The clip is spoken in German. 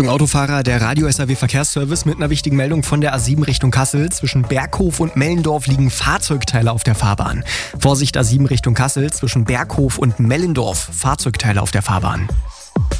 Achtung Autofahrer, der Radio-SAW Verkehrsservice mit einer wichtigen Meldung von der A7 Richtung Kassel. Zwischen Berghof und Mellendorf liegen Fahrzeugteile auf der Fahrbahn. Vorsicht A7 Richtung Kassel, zwischen Berghof und Mellendorf, Fahrzeugteile auf der Fahrbahn.